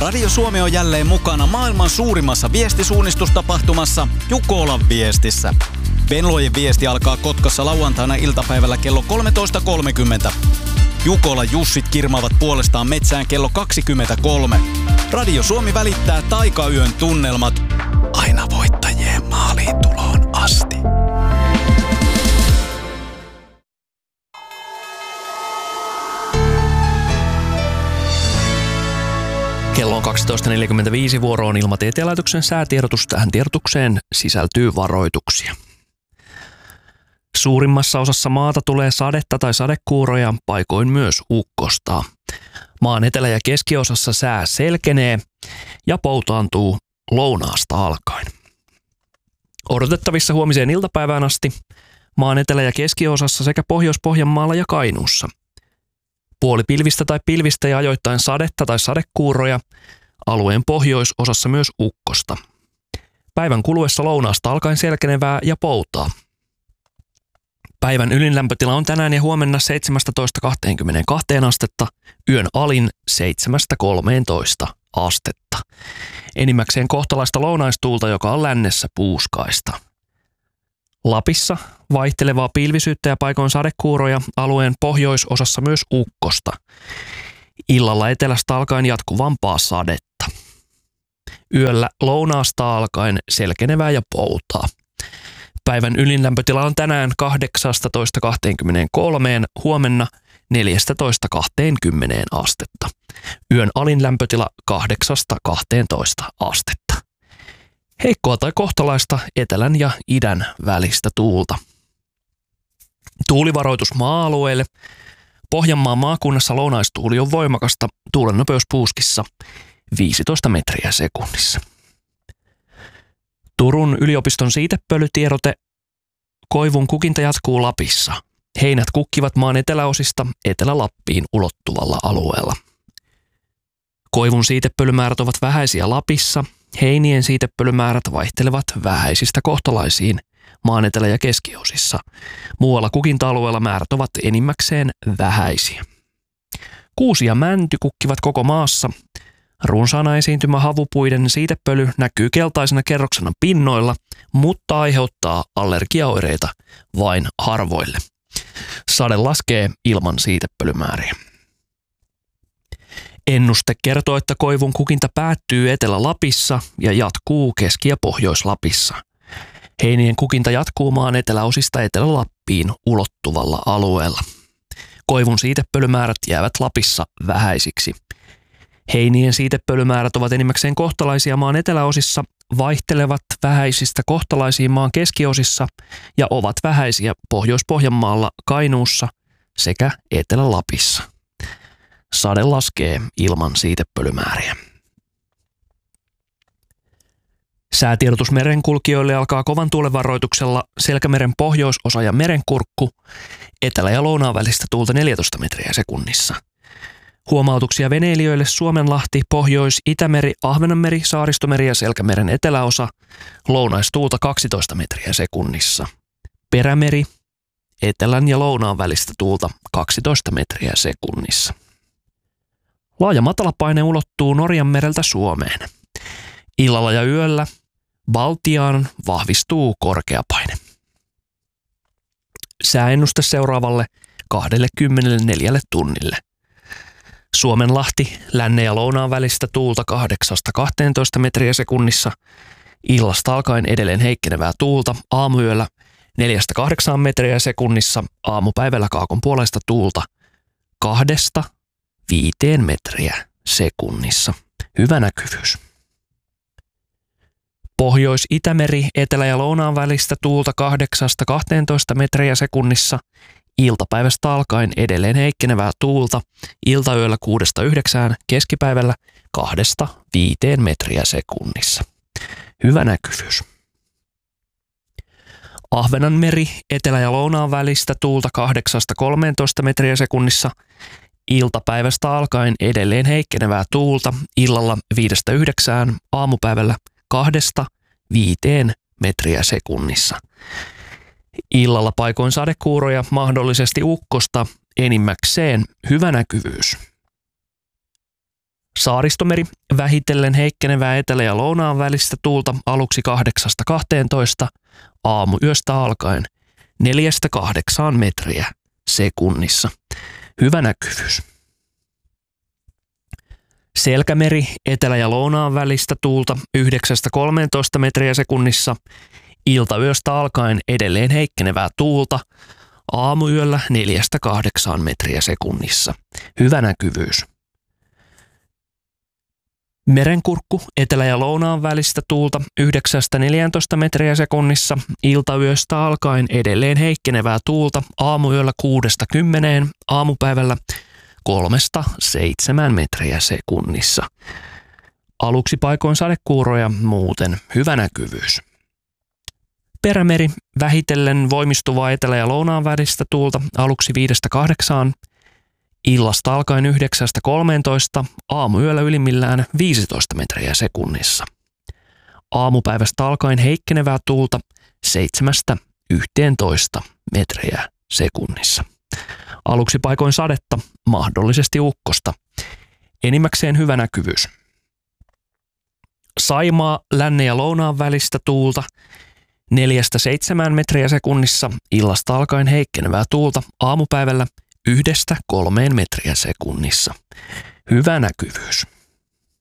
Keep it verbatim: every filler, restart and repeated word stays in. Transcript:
Radio Suomi on jälleen mukana maailman suurimmassa viestisuunnistustapahtumassa Jukolan viestissä. Venlojen viesti alkaa Kotkassa lauantaina iltapäivällä kello kolmetoista kolmekymmentä. Jukolan Jussit kirmaavat puolestaan metsään kello kaksikymmentäkolme. Radio Suomi välittää taikayön tunnelmat aina voittajien maaliin tuloon asti. Kello on kaksitoista neljäkymmentäviisi, vuoroon Ilmatieteen laitoksen säätiedotus. Tähän tiedotukseen sisältyy varoituksia. Suurimmassa osassa maata tulee sadetta tai sadekuuroja, paikoin myös ukkosta. Maan etelä- ja keskiosassa sää selkenee ja poutaantuu lounaasta alkaen. Odotettavissa huomiseen iltapäivään asti maan etelä- ja keskiosassa sekä Pohjois-Pohjanmaalla ja Kainuussa. Puolipilvistä tai pilvistä ja ajoittain sadetta tai sadekuuroja, alueen pohjoisosassa myös ukkosta. Päivän kuluessa lounaasta alkaen selkenevää ja poutaa. Päivän ylinlämpötila on tänään ja huomenna seitsemästätoista kaksikymmentäkaksi astetta, yön alin seitsemästä kolmeentoista astetta. Enimmäkseen kohtalaista lounaistuulta, joka on lännessä puuskaista. Lapissa vaihtelevaa pilvisyyttä ja paikoin sadekuuroja, alueen pohjoisosassa myös ukkosta. Illalla etelästä alkaen jatkuvampaa sadetta. Yöllä lounaasta alkaen selkenevää ja poutaa. Päivän ylinlämpötila on tänään kahdeksastatoista kaksikymmentäkolme, huomenna neljästätoista kaksikymmentä astetta. Yön alin lämpötila kahdeksasta kahteentoista astetta. Heikkoa tai kohtalaista etelän ja idän välistä tuulta. Tuulivaroitus maa-alueelle. Pohjanmaan maakunnassa lounaistuuli on voimakasta, tuulen nopeus puuskissa viisitoista metriä sekunnissa. Turun yliopiston siitepölytiedote. Koivun kukinta jatkuu Lapissa. Heinät kukkivat maan eteläosista Etelä-Lappiin ulottuvalla alueella. Koivun siitepölymäärät ovat vähäisiä Lapissa. Heinien siitepölymäärät vaihtelevat vähäisistä kohtalaisiin maan etelä- ja keskiosissa. Muualla kukinta-alueella määrät ovat enimmäkseen vähäisiä. Kuusi ja mänty kukkivat koko maassa. Runsaana esiintymä havupuiden siitepöly näkyy keltaisena kerroksena pinnoilla, mutta aiheuttaa allergiaoireita vain harvoille. Sade laskee ilman siitepölymääriä. Ennuste kertoo, että koivun kukinta päättyy Etelä-Lapissa ja jatkuu Keski- ja Pohjois-Lapissa. Heinien kukinta jatkuu maan eteläosista Etelä-Lappiin ulottuvalla alueella. Koivun siitepölymäärät jäävät Lapissa vähäisiksi. Heinien siitepölymäärät ovat enimmäkseen kohtalaisia maan eteläosissa, vaihtelevat vähäisistä kohtalaisiin maan keskiosissa ja ovat vähäisiä Pohjois-Pohjanmaalla, Kainuussa sekä Etelä-Lapissa. Sade laskee ilman siitepölymääriä. Säätiedotus merenkulkijoille alkaa kovan tuulen varoituksella Selkämeren pohjoisosa ja Merenkurkku, etelä- ja lounaan välistä tuulta neljätoista metriä sekunnissa. Huomautuksia veneilijöille Suomenlahti, Pohjois-, Itämeri, Ahvenanmeri, Saaristomeri ja Selkämeren eteläosa, lounaistuulta kaksitoista metriä sekunnissa. Perämeri, etelän ja lounaan välistä tuulta kaksitoista metriä sekunnissa. Laaja matalapaine ulottuu Norjanmereltä Suomeen. Illalla ja yöllä Baltiaan vahvistuu korkeapaine. Sääennuste seuraavalle kaksikymmentäneljä tunnille. Suomenlahti, lännen ja lounaan välistä tuulta kahdeksasta kahteentoista metriä sekunnissa. Illasta alkaen edelleen heikkenevää tuulta, aamuyöllä neljästä kahdeksaan metriä sekunnissa, aamupäivällä kaakon puoleista tuulta kahdesta viiteen metriä sekunnissa. Hyvä näkyvyys. Pohjois-Itämeri, etelä- ja lounaan välistä tuulta kahdeksasta kahteentoista metriä sekunnissa. Iltapäivästä alkaen edelleen heikkenevää tuulta, iltayöllä kuudesta yhdeksään, keskipäivällä kahdesta viiteen metriä sekunnissa. Hyvä näkyvyys. Ahvenanmeri, etelä- ja lounaan välistä tuulta kahdeksasta kolmeentoista metriä sekunnissa. Iltapäivästä alkaen edelleen heikkenevää tuulta, illalla viidestä yhdeksään, aamupäivällä kahdesta viiteen metriä sekunnissa. Illalla paikoin sadekuuroja, mahdollisesti ukkosta, enimmäkseen hyvä näkyvyys. Saaristomeri vähitellen heikkenevää etelä- ja lounaan välistä tuulta aluksi kahdeksasta kahteentoista, aamuyöstä alkaen neljästä kahdeksaan metriä sekunnissa. Hyvä näkyvyys. Selkämeri etelä- ja lounaan välistä tuulta yhdeksästä kolmeentoista metriä sekunnissa, iltayöstä alkaen edelleen heikkenevää tuulta, aamuyöllä neljästä kahdeksaan metriä sekunnissa. Hyvä näkyvyys. Merenkurkku etelä- ja lounaan välistä tuulta yhdeksästä neljääntoista metriä sekunnissa, iltayöstä alkaen edelleen heikkenevää tuulta, aamuyöllä kuudesta kymmeneen, aamupäivällä kolmesta seitsemään metriä sekunnissa. Aluksi paikoin sadekuuroja, muuten hyvä näkyvyys. Perämeri vähitellen voimistuvaa etelä- ja lounaan välistä tuulta aluksi viidestä kahdeksaan, illasta alkaen yhdeksästä kolmeentoista, aamuyöllä ylimmillään viisitoista metriä sekunnissa. Aamupäivästä alkaen heikkenevää tuulta seitsemästä yhteentoista metriä sekunnissa. Aluksi paikoin sadetta, mahdollisesti ukkosta. Enimmäkseen hyvä näkyvyys. Saimaa lännen ja lounaan välistä tuulta neljästä seitsemään metriä sekunnissa, illasta alkaen heikkenevää tuulta, aamupäivällä yhdestä kolmeen metriä sekunnissa. Hyvä näkyvyys.